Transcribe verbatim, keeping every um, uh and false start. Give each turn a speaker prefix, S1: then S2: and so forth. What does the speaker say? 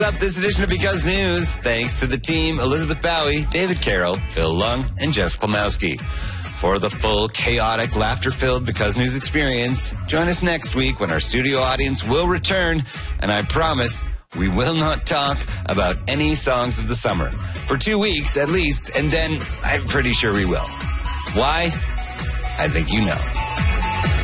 S1: Up this edition of Because News, thanks to the team Elizabeth Bowie, David Carroll, Phil Lung, and Jess Klomowski. For the full, chaotic, laughter-filled Because News experience, join us next week when our studio audience will return, and I promise we will not talk about any songs of the summer. For two weeks, at least, and then I'm pretty sure we will. Why? I think you know.